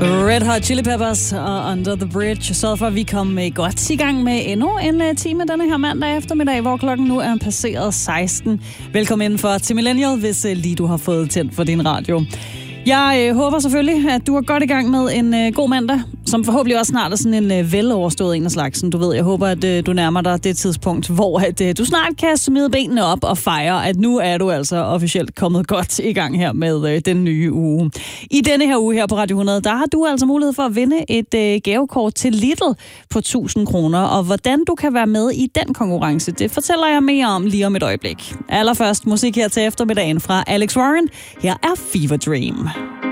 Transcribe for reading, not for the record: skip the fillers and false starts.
Red Hot Chili Peppers og Under the Bridge sørgede for, at vi kom godt i gang med endnu en time denne her mandag eftermiddag, hvor klokken nu er passeret 16. Velkommen indenfor til Millennial, hvis lige du har fået tændt for din radio. Jeg håber selvfølgelig, at du er godt i gang med en god mandag, som forhåbentlig også snart er sådan en veloverstået en af slagsen. Du ved, jeg håber, at du nærmer dig det tidspunkt, hvor at, du snart kan smide benene op og fejre, at nu er du altså officielt kommet godt i gang her med den nye uge. I denne her uge her på Radio 100, der har du altså mulighed for at vinde et gavekort til Lidl på 1.000 kroner. Og hvordan du kan være med i den konkurrence, det fortæller jeg mere om lige om et øjeblik. Allerførst musik her til eftermiddagen fra Alex Warren. Her er Fever Dream.